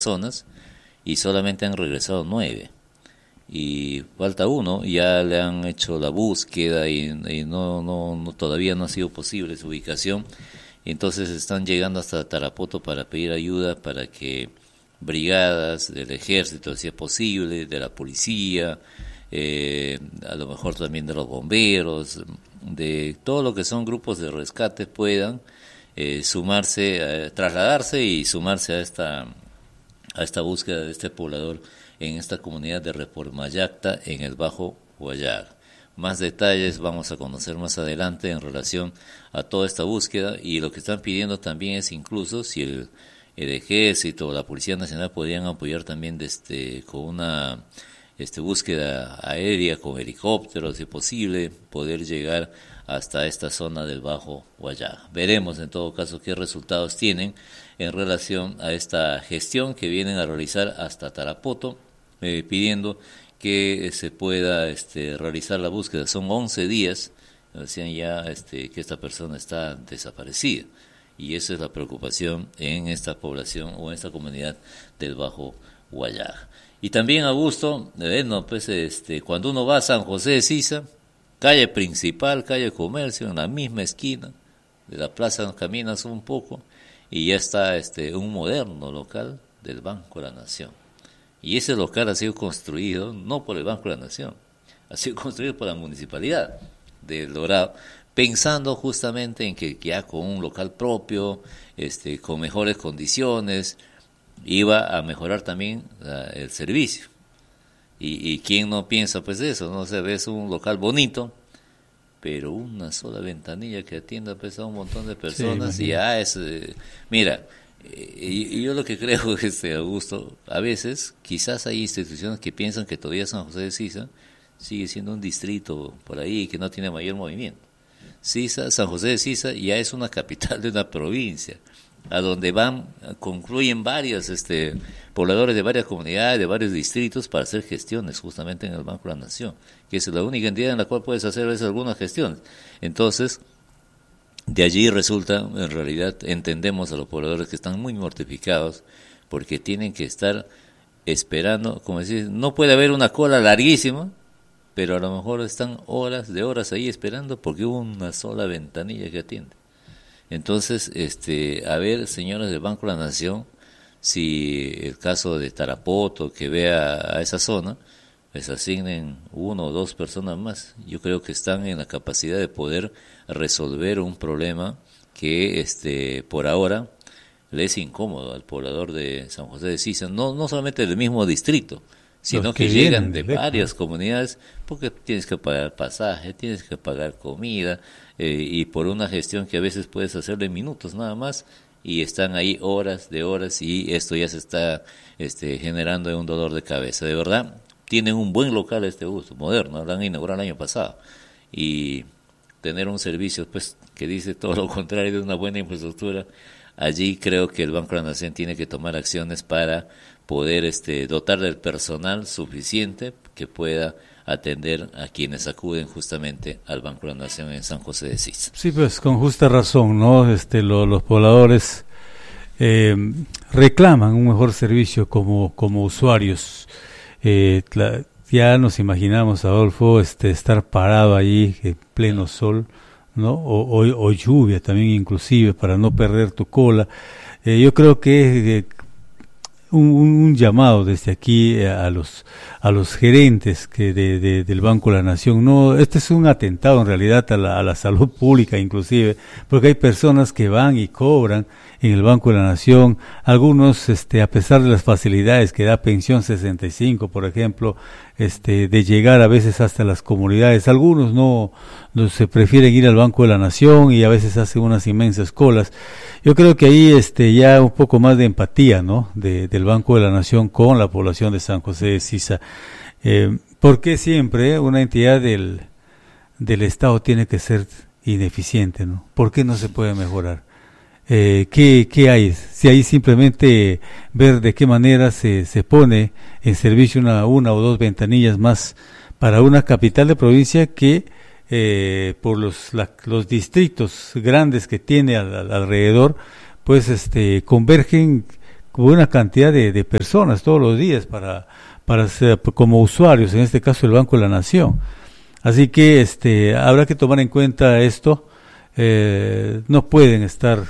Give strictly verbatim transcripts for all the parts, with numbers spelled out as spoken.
personas y solamente han regresado nueve. Y falta uno, ya le han hecho la búsqueda y, y no, no, no todavía no ha sido posible su ubicación. Entonces están llegando hasta Tarapoto para pedir ayuda para que brigadas del ejército, si es posible, de la policía, eh, a lo mejor también de los bomberos, de todo lo que son grupos de rescate puedan eh, sumarse, eh, trasladarse y sumarse a esta a esta búsqueda de este poblador en esta comunidad de Repormayacta en el Bajo Huallaga. Más detalles vamos a conocer más adelante en relación a toda esta búsqueda, y lo que están pidiendo también es incluso si el, el ejército o la Policía Nacional podrían apoyar también desde, con una este, búsqueda aérea, con helicópteros si posible, poder llegar hasta esta zona del Bajo Huallaga. Veremos en todo caso qué resultados tienen en relación a esta gestión que vienen a realizar hasta Tarapoto, eh, pidiendo que eh, se pueda este, realizar la búsqueda. Son once días, decían ya este, que esta persona está desaparecida, y esa es la preocupación en esta población o en esta comunidad del Bajo Huallaga. Y también, Augusto, eh, no, pues, este, cuando uno va a San José de Sisa, calle principal, calle Comercio, en la misma esquina de la plaza, caminas un poco y ya está este un moderno local del Banco de la Nación. Y ese local ha sido construido no por el Banco de la Nación, ha sido construido por la Municipalidad de El Dorado, pensando justamente en que ya con un local propio, este, con mejores condiciones, iba a mejorar también uh, el servicio. Y, y quién no piensa pues eso, no se ve, es un local bonito, pero una sola ventanilla que atienda pues a un montón de personas, sí, y ya es, eh, mira, eh, y, y yo lo que creo, este Augusto, a veces quizás hay instituciones que piensan que todavía San José de Sisa sigue siendo un distrito por ahí que no tiene mayor movimiento. Sisa, San José de Sisa ya es una capital de una provincia, a donde van, concluyen varios este, pobladores de varias comunidades, de varios distritos, para hacer gestiones justamente en el Banco de la Nación, que es la única entidad en la cual puedes hacer algunas gestiones. Entonces, de allí resulta, en realidad, entendemos a los pobladores que están muy mortificados, porque tienen que estar esperando, como decir, no puede haber una cola larguísima, pero a lo mejor están horas de horas ahí esperando, porque hubo una sola ventanilla que atiende. Entonces, este, a ver, señores del Banco de la Nación, si el caso de Tarapoto, que vea a esa zona, les asignen uno o dos personas más. Yo creo que están en la capacidad de poder resolver un problema que, este, por ahora, le es incómodo al poblador de San José de Sisa, no, no solamente del mismo distrito, sino que, que llegan de varias comunidades, porque tienes que pagar pasaje, tienes que pagar comida, eh, y por una gestión que a veces puedes hacerlo en minutos nada más, y están ahí horas de horas, y esto ya se está este, generando un dolor de cabeza. De verdad, tienen un buen local este uso, moderno, lo han inaugurado el año pasado, y tener un servicio pues que dice todo lo contrario de una buena infraestructura, allí creo que el Banco de la Nación tiene que tomar acciones para poder este, dotar del personal suficiente que pueda atender a quienes acuden justamente al Banco de la Nación en San José de Sisa. Sí, pues con justa razón, ¿no? Este, lo, los pobladores eh, reclaman un mejor servicio como, como usuarios. Eh, la, ya nos imaginamos, Adolfo, este, estar parado allí en pleno sol, ¿no? O, o, o lluvia también, inclusive, para no perder tu cola. Eh, yo creo que eh, Un, un llamado desde aquí a los a los gerentes que de, de, del Banco de la Nación. No, este es un atentado en realidad a la, a la salud pública, inclusive, porque hay personas que van y cobran en el Banco de la Nación, algunos este a pesar de las facilidades que da Pensión sesenta y cinco, por ejemplo, este de llegar a veces hasta las comunidades, algunos no, no se prefieren ir al Banco de la Nación y a veces hacen unas inmensas colas. Yo creo que ahí este ya un poco más de empatía, ¿no? De, del Banco de la Nación con la población de San José de Sisa. Eh, ¿Por qué siempre una entidad del del Estado tiene que ser ineficiente, ¿no? ¿Por qué no se puede mejorar? Eh, ¿qué, ¿Qué hay? Si hay simplemente ver de qué manera se, se pone en servicio una, una o dos ventanillas más para una capital de provincia que eh, por los, la, los distritos grandes que tiene al, al, alrededor, pues este convergen buena cantidad de, de personas todos los días para, para ser, como usuarios, en este caso el Banco de la Nación. Así que este habrá que tomar en cuenta esto. Eh, no pueden estar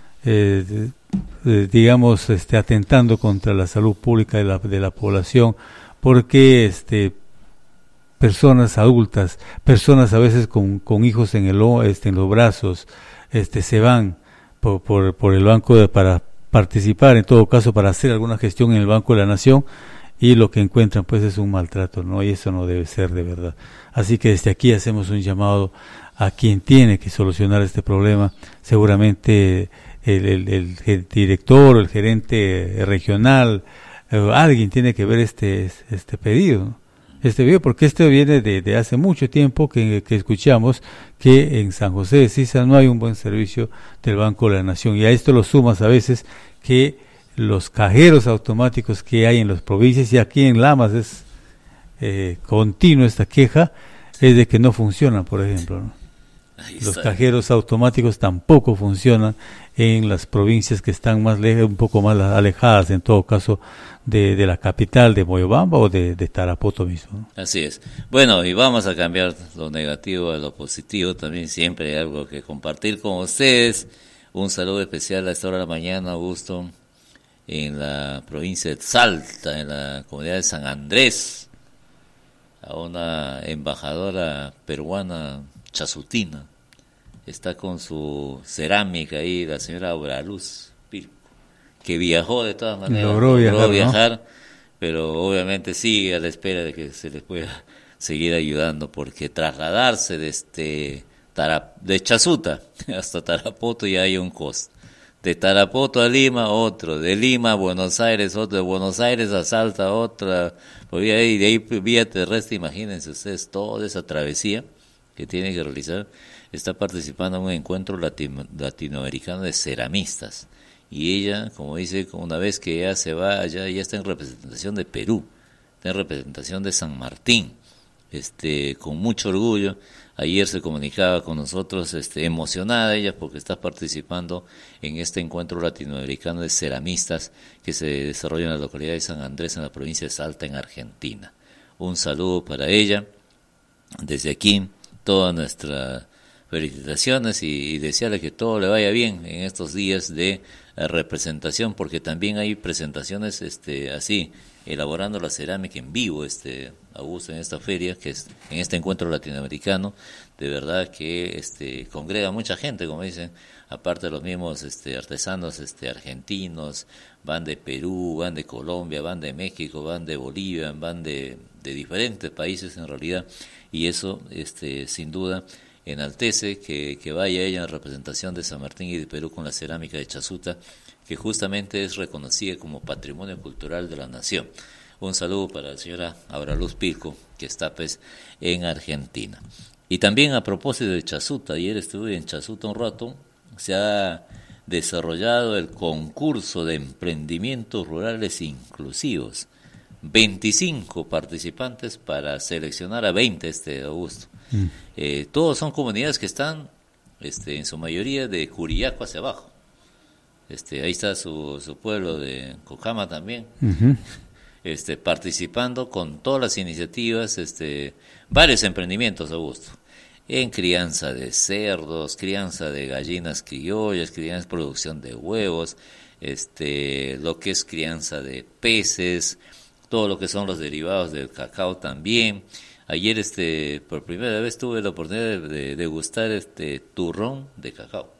eh, eh, digamos este atentando contra la salud pública de la, de la población, porque este personas adultas, personas a veces con, con hijos en el este en los brazos, este se van por por, por el banco de, para participar, en todo caso para hacer alguna gestión en el Banco de la Nación, y lo que encuentran pues es un maltrato, ¿no? Y eso no debe ser de verdad. Así que desde aquí hacemos un llamado a quien tiene que solucionar este problema. Seguramente el, el, el, el director, el gerente regional, eh, alguien tiene que ver este este pedido, ¿no? Este video, porque esto viene de, de hace mucho tiempo que, que escuchamos que en San José de Sisa no hay un buen servicio del Banco de la Nación, y a esto lo sumas a veces que los cajeros automáticos que hay en las provincias, y aquí en Lamas es eh, continuo esta queja, es de que no funcionan, por ejemplo, ¿no? Los cajeros automáticos tampoco funcionan en las provincias que están más lejos, un poco más alejadas, en todo caso, de, de la capital de Moyobamba o de, de Tarapoto mismo, ¿no? Así es. Bueno, y vamos a cambiar lo negativo a lo positivo. También siempre hay algo que compartir con ustedes. Un saludo especial a esta hora de la mañana, Augusto, en la provincia de Salta, en la comunidad de San Andrés, a una embajadora peruana chasutina. Está con su cerámica ahí, la señora Auraluz Pirco, que viajó de todas maneras, logró, logró viajar, viajar ¿no? Pero obviamente sigue a la espera de que se les pueda seguir ayudando, porque trasladarse desde Tarap- de Chasuta hasta Tarapoto ya hay un costo. De Tarapoto a Lima, otro. De Lima a Buenos Aires, otro. De Buenos Aires a Salta, otra. Pues de ahí, de ahí vía terrestre, imagínense ustedes toda esa travesía que tiene que realizar. Está participando en un encuentro latino, latinoamericano de ceramistas. Y ella, como dice, una vez que ella se va allá, ella está en representación de Perú, está en representación de San Martín, este, con mucho orgullo. Ayer se comunicaba con nosotros, este, emocionada ella porque está participando en este encuentro latinoamericano de ceramistas que se desarrolla en la localidad de San Andrés, en la provincia de Salta, en Argentina. Un saludo para ella. Desde aquí, todas nuestras felicitaciones y, y desearle que todo le vaya bien en estos días de eh, representación, porque también hay presentaciones este, así, elaborando la cerámica en vivo, este Augusto, en esta feria, que es en este encuentro latinoamericano. De verdad que este congrega mucha gente, como dicen, aparte de los mismos este artesanos este argentinos, van de Perú, van de Colombia, van de México, van de Bolivia, van de, de diferentes países en realidad, y eso este sin duda enaltece que, que vaya ella en representación de San Martín y de Perú con la cerámica de Chasuta, que justamente es reconocida como Patrimonio Cultural de la Nación. Un saludo para la señora Auraluz Pirco, que está pues en Argentina. Y también a propósito de Chasuta, ayer estuve en Chasuta un rato, se ha desarrollado el concurso de emprendimientos rurales inclusivos. veinticinco participantes para seleccionar a veinte este Augusto. Mm. Eh, todos son comunidades que están, este, en su mayoría, de Curiaco hacia abajo. Este, ahí está su, su pueblo de Cocama también, uh-huh. este, participando con todas las iniciativas, este, varios emprendimientos, Augusto, en crianza de cerdos, crianza de gallinas criollas, crianza, producción de huevos, este, lo que es crianza de peces, todo lo que son los derivados del cacao también. Ayer, este, por primera vez tuve la oportunidad de degustar este turrón de cacao.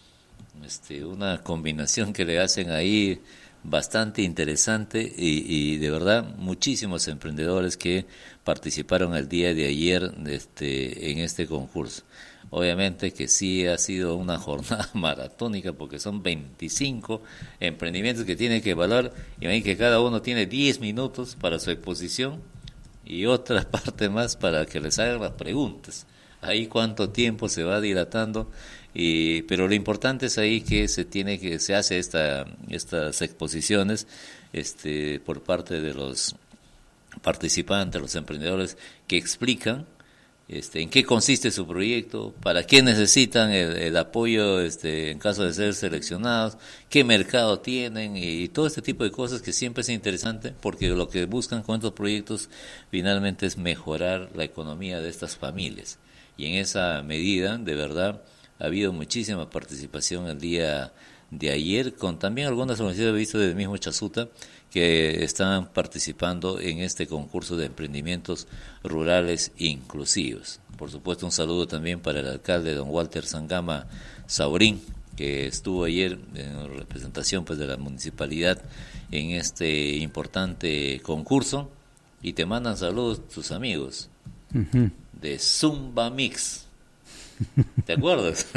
Este, una combinación que le hacen ahí bastante interesante y, y de verdad muchísimos emprendedores que participaron el día de ayer este, en este concurso. Obviamente que sí ha sido una jornada maratónica porque son veinticinco emprendimientos que tiene que evaluar. Imagínense que cada uno tiene diez minutos para su exposición y otra parte más para que les hagan las preguntas. Ahí cuánto tiempo se va dilatando. Y, pero lo importante es ahí que se tiene que se hace esta estas exposiciones este por parte de los participantes, los emprendedores, que explican este, en qué consiste su proyecto, para qué necesitan el, el apoyo este, en caso de ser seleccionados, qué mercado tienen y, y todo este tipo de cosas que siempre es interesante porque lo que buscan con estos proyectos finalmente es mejorar la economía de estas familias. Y en esa medida, de verdad, ha habido muchísima participación el día de ayer, con también algunas organizaciones, he visto del mismo Chasuta, que están participando en este concurso de emprendimientos rurales inclusivos. Por supuesto, un saludo también para el alcalde, don Walter Sangama Saurín, que estuvo ayer en representación pues de la municipalidad en este importante concurso, y te mandan saludos tus amigos uh-huh. de Zumba Mix. ¿Te acuerdas?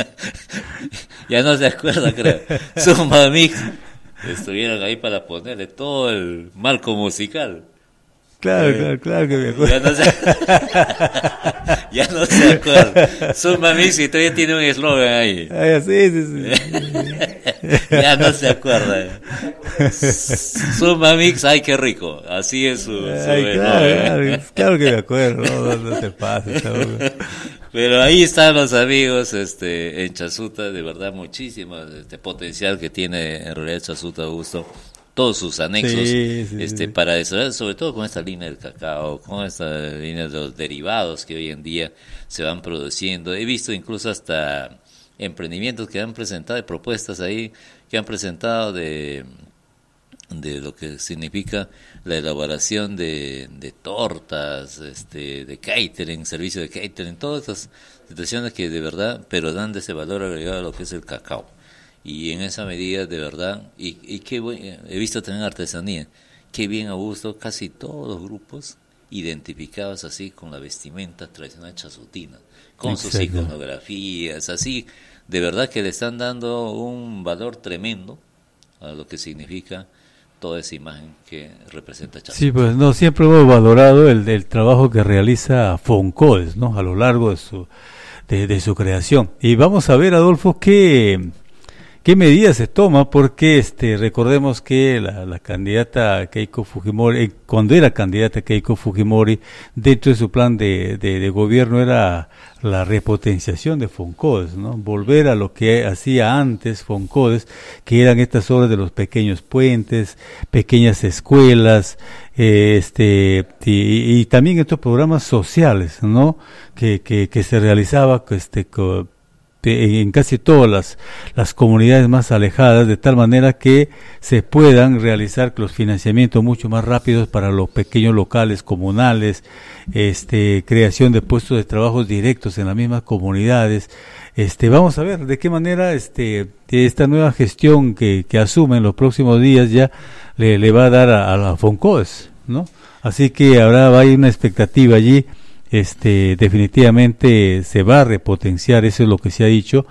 Ya no se acuerda, creo. Zumba Mix. Estuvieron ahí para ponerle todo el marco musical. Claro, eh, claro, claro que me acuerdo. Ya no se, ya no se acuerda. Zumba Mix y todavía tiene un eslogan ahí. Ay, sí, sí, sí. Ya no se acuerda. Zumba Mix, ay, qué rico. Así es su, su ay, claro, claro, claro que me acuerdo. No, no, no te pases. Pero ahí están los amigos este, en Chasuta, de verdad muchísimo este potencial que tiene en realidad Chasuta, Augusto, todos sus anexos sí, sí, este sí. para desarrollar, sobre todo con esta línea del cacao, con esta línea de los derivados que hoy en día se van produciendo. He visto incluso hasta emprendimientos que han presentado, propuestas ahí que han presentado de... de lo que significa la elaboración de, de tortas, este, de catering, servicio de catering, todas estas situaciones que de verdad, pero dan de ese valor agregado a lo que es el cacao. Y en esa medida, de verdad, y, y qué buen, he visto también artesanía, qué bien, Augusto, casi todos los grupos identificados así con la vestimenta tradicional chasutina, con Exacto. sus iconografías, así, de verdad que le están dando un valor tremendo a lo que significa toda esa imagen que representa Chasuta. Sí, pues no, siempre hemos valorado el, el trabajo que realiza Foncodes, ¿no? A lo largo de su de, de su creación. Y vamos a ver, Adolfo, qué qué medidas se toma, porque este recordemos que la, la candidata Keiko Fujimori, eh, cuando era candidata Keiko Fujimori, dentro de su plan de, de, de gobierno era la repotenciación de Foncodes, ¿no? Volver a lo que hacía antes Foncodes, que eran estas obras de los pequeños puentes, pequeñas escuelas, eh, este y, y también estos programas sociales, ¿no? Que que, que se realizaba este co, en casi todas las, las comunidades más alejadas, de tal manera que se puedan realizar los financiamientos mucho más rápidos para los pequeños locales comunales, este creación de puestos de trabajo directos en las mismas comunidades. Este vamos a ver de qué manera este esta nueva gestión que, que asume en los próximos días ya le, le va a dar a, a la Foncodes, ¿no? Así que habrá hay una expectativa allí. Este definitivamente se va a repotenciar, eso es lo que se ha dicho,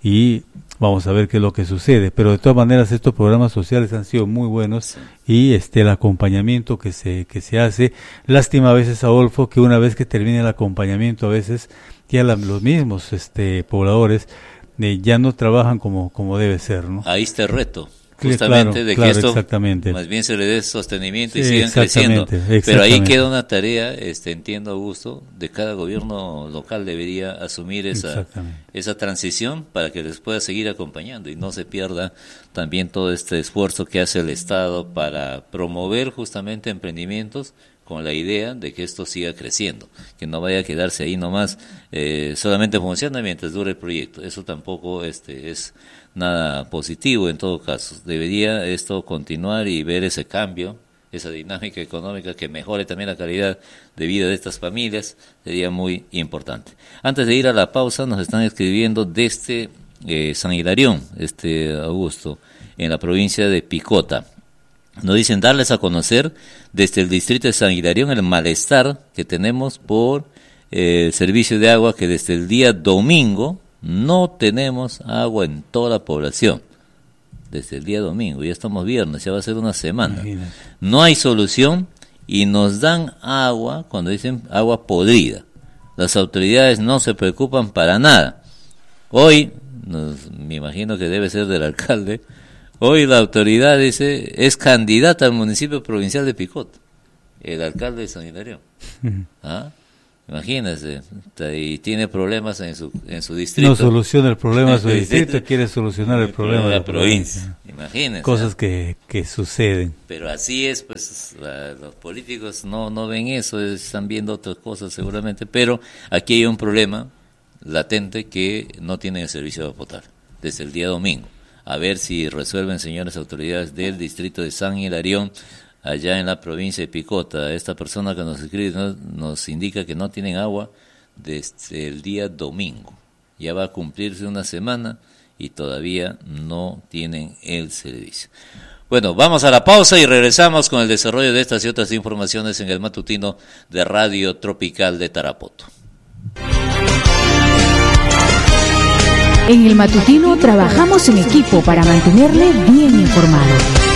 y vamos a ver qué es lo que sucede, pero de todas maneras estos programas sociales han sido muy buenos, sí. Y este el acompañamiento que se que se hace, lástima a veces, Adolfo, que una vez que termine el acompañamiento a veces ya la, los mismos este pobladores eh, ya no trabajan como como debe ser, ¿no? Ahí está el reto. Justamente claro, de claro, que esto exactamente. Más bien se le dé sostenimiento y sí, sigan creciendo. Exactamente. Pero ahí queda una tarea, este entiendo, Augusto, de cada gobierno local debería asumir esa esa transición para que les pueda seguir acompañando y no se pierda también todo este esfuerzo que hace el Estado para promover justamente emprendimientos con la idea de que esto siga creciendo, que no vaya a quedarse ahí nomás, eh, solamente funciona mientras dure el proyecto. Eso tampoco este es nada positivo en todo caso. Debería esto continuar y ver ese cambio, esa dinámica económica que mejore también la calidad de vida de estas familias, sería muy importante. Antes de ir a la pausa, nos están escribiendo desde eh, San Hilarión, este Augusto, en la provincia de Picota. Nos dicen darles a conocer desde el distrito de San Hilarión el malestar que tenemos por eh, el servicio de agua, que desde el día domingo no tenemos agua en toda la población. Desde el día domingo, ya estamos viernes, ya va a ser una semana. Imagínate. No hay solución y nos dan agua, cuando dicen agua podrida. Las autoridades no se preocupan para nada. Hoy, nos, me imagino que debe ser del alcalde, hoy la autoridad dice, es candidata al municipio provincial de Picota, el alcalde de San Hilarión. ¿Ah? Imagínense, y tiene problemas en su en su distrito. No soluciona el problema de su distrito, quiere solucionar el problema de la provincia. provincia. Imagínense. Cosas que, que suceden. Pero así es, pues la, los políticos no, no ven eso, están viendo otras cosas seguramente, pero aquí hay un problema latente que no tienen el servicio de agua potable desde el día domingo. A ver si resuelven, señores autoridades del distrito de San Hilarión, allá en la provincia de Picota. Esta persona que nos escribe nos, nos indica que no tienen agua desde el día domingo. Ya va a cumplirse una semana y todavía no tienen el servicio. Bueno, vamos a la pausa y regresamos con el desarrollo de estas y otras informaciones en el matutino de Radio Tropical de Tarapoto. En el matutino trabajamos en equipo para mantenerle bien informado.